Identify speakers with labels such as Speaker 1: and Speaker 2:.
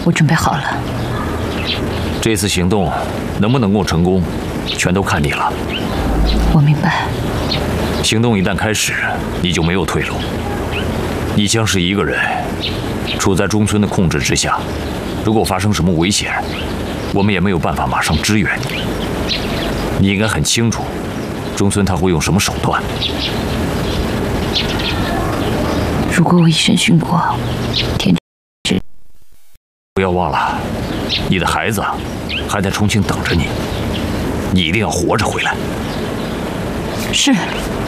Speaker 1: 我准备好了。
Speaker 2: 这次行动能不能够成功，全都看你了。
Speaker 1: 我明白。
Speaker 2: 行动一旦开始，你就没有退路。你将是一个人，处在中村的控制之下。如果发生什么危险，我们也没有办法马上支援你。你应该很清楚，中村他会用什么手段。
Speaker 1: 如果我以身殉国，天知。
Speaker 2: 不要忘了，你的孩子还在重庆等着你，你一定要活着回来。
Speaker 1: 是。